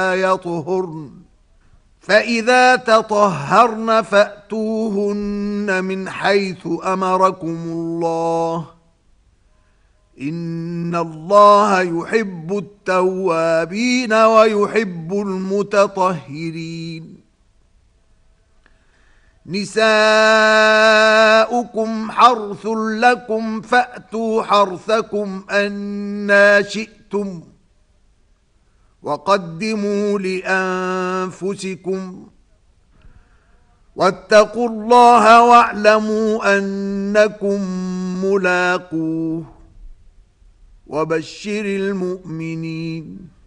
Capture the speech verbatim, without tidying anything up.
يطهرن فإذا تطهرن فأتوهن من حيث أمركم الله إن الله يحب التوابين ويحب المتطهرين. نساؤكم حرث لكم فأتوا حرثكم أنى شئتم وقدموا لأنفسكم واتقوا الله واعلموا أنكم ملاقوه وبشر المؤمنين.